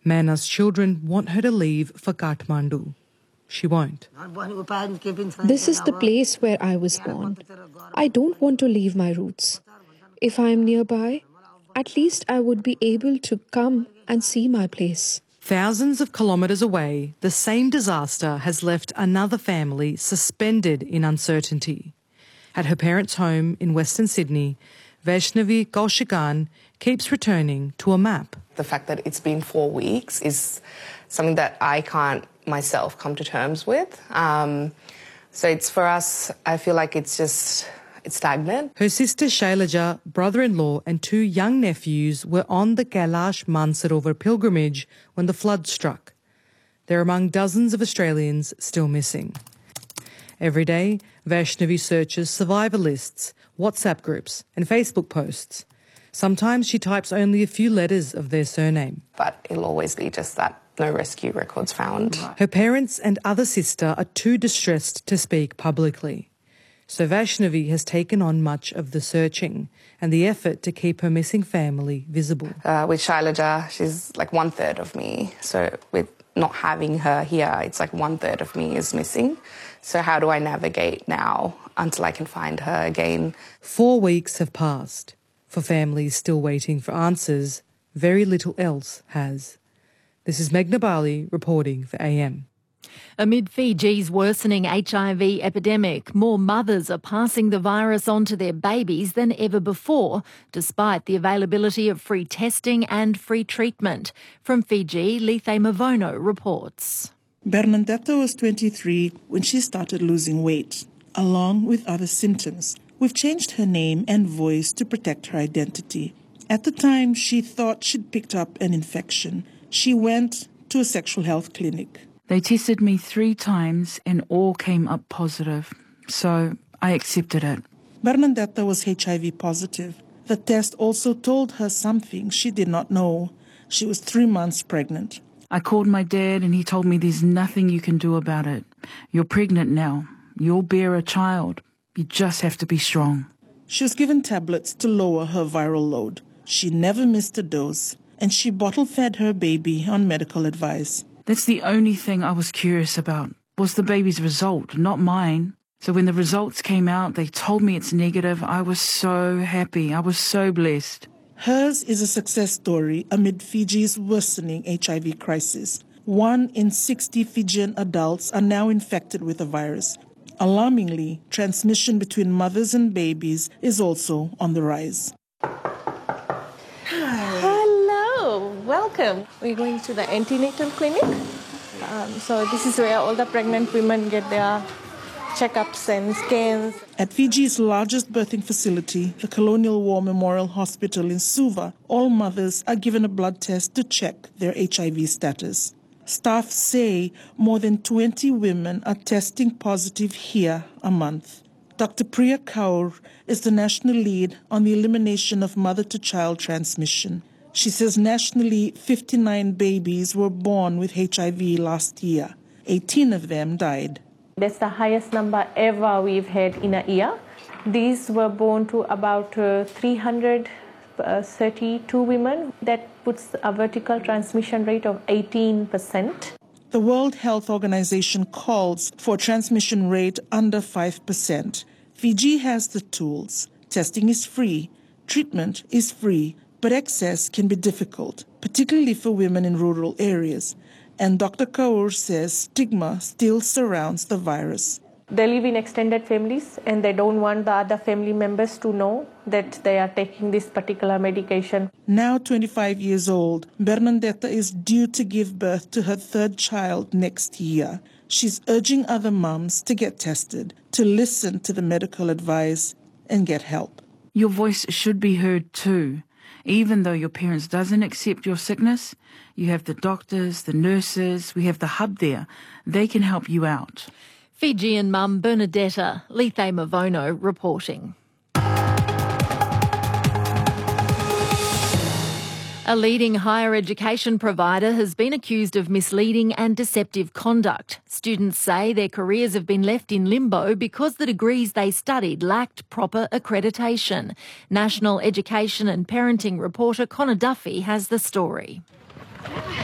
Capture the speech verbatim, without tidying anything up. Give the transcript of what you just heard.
Mana's children want her to leave for Kathmandu. She won't. This is the place where I was born. I don't want to leave my roots. If I am nearby, at least I would be able to come and see my place. Thousands of kilometres away, the same disaster has left another family suspended in uncertainty. At her parents' home in Western Sydney, Vaishnavi Kaushikan keeps returning to a map. The fact that it's been four weeks is something that I can't myself come to terms with. Um, so it's for us, I feel like it's just, it's stagnant. Her sister Shailaja, brother-in-law and two young nephews were on the Kailash Mansarovar pilgrimage when the flood struck. They're among dozens of Australians still missing. Every day, Vaishnavi searches survivor lists, WhatsApp groups and Facebook posts. Sometimes she types only a few letters of their surname. But it'll always be just that no rescue records found. Her parents and other sister are too distressed to speak publicly. So Vaishnavi has taken on much of the searching and the effort to keep her missing family visible. Uh, with Shailaja, she's like one third of me. So with not having her here, it's like one third of me is missing. So how do I navigate now until I can find her again? Four weeks have passed. For families still waiting for answers, very little else has. This is Meghna Bali reporting for A M. Amid Fiji's worsening H I V epidemic, more mothers are passing the virus on to their babies than ever before, despite the availability of free testing and free treatment. From Fiji, Lethe Mavono reports. Bernadetta was twenty-three when she started losing weight, along with other symptoms. We've changed her name and voice to protect her identity. At the time, she thought she'd picked up an infection. She went to a sexual health clinic. They tested me three times and all came up positive, so I accepted it. Bernadetta was H I V positive. The test also told her something she did not know. She was three months pregnant. I called my dad and he told me there's nothing you can do about it. You're pregnant now. You'll bear a child. You just have to be strong. She was given tablets to lower her viral load. She never missed a dose, and she bottle-fed her baby on medical advice. That's the only thing I was curious about, was the baby's result, not mine. So when the results came out, they told me it's negative. I was so happy. I was so blessed. Hers is a success story amid Fiji's worsening H I V crisis. One in sixty Fijian adults are now infected with the virus. Alarmingly, transmission between mothers and babies is also on the rise. Hello, welcome. We're going to the antenatal clinic. Um, so this is where all the pregnant women get their checkups and scans. At Fiji's largest birthing facility, the Colonial War Memorial Hospital in Suva, all mothers are given a blood test to check their H I V status. Staff say more than twenty women are testing positive here a month. Doctor Priya Kaur is the national lead on the elimination of mother-to-child transmission. She says nationally, fifty-nine babies were born with H I V last year. eighteen of them died. That's the highest number ever we've had in a year. These were born to about uh, three hundred thirty-two women. That puts a vertical transmission rate of eighteen percent. The World Health Organization calls for a transmission rate under five percent. Fiji has the tools. Testing is free. Treatment is free. But access can be difficult, particularly for women in rural areas. And Doctor Kaur says stigma still surrounds the virus. They live in extended families and they don't want the other family members to know that they are taking this particular medication. Now twenty-five years old, Bernadetta is due to give birth to her third child next year. She's urging other mums to get tested, to listen to the medical advice and get help. Your voice should be heard too. Even though your parents doesn't accept your sickness, you have the doctors, the nurses, we have the hub there. They can help you out. Fijian mum Bernadetta, Lethe Mavono reporting. A leading higher education provider has been accused of misleading and deceptive conduct. Students say their careers have been left in limbo because the degrees they studied lacked proper accreditation. National Education and Parenting reporter Connor Duffy has the story.